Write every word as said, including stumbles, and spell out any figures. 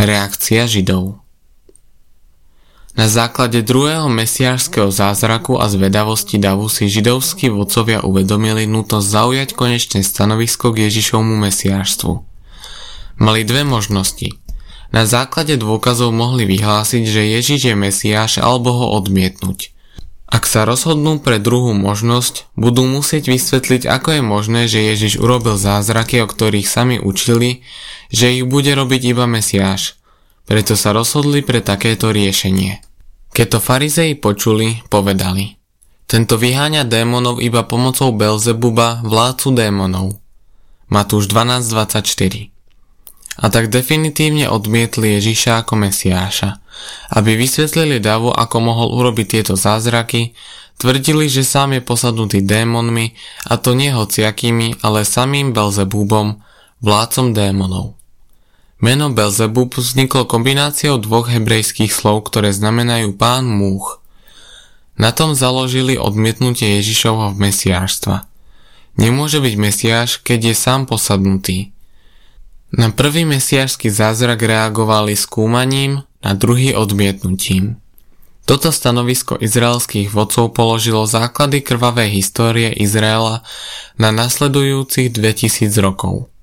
Reakcia Židov. Na základe druhého mesiášskeho zázraku a zvedavosti davu si židovskí vodcovia uvedomili nutnosť zaujať konečné stanovisko k Ježišovmu mesiášstvu. Mali dve možnosti. Na základe dôkazov mohli vyhlásiť, že Ježiš je Mesiáš alebo ho odmietnúť. Ak sa rozhodnú pre druhú možnosť, budú musieť vysvetliť, ako je možné, že Ježiš urobil zázraky, o ktorých sami učili, že ich bude robiť iba Mesiáš. Preto sa rozhodli pre takéto riešenie. Keď to farizei počuli, povedali: Tento vyháňa démonov iba pomocou Belzebuba, vládcu démonov. Matúš dvanásť dvadsaťštyri. A tak definitívne odmietli Ježiša ako Mesiáša. Aby vysvetlili davu, ako mohol urobiť tieto zázraky, tvrdili, že sám je posadnutý démonmi, a to nie hociakými, ale samým Belzebubom, vládcom démonov. Meno Belzebub vzniklo kombináciou dvoch hebrejských slov, ktoré znamenajú pán múch. Na tom založili odmietnutie Ježišovho mesiášstva. Nemôže byť Mesiáš, keď je sám posadnutý. Na prvý mesiášsky zázrak reagovali skúmaním, na druhý odmietnutím. Toto stanovisko izraelských vodcov položilo základy krvavej histórie Izraela na nasledujúcich dvetisíc rokov.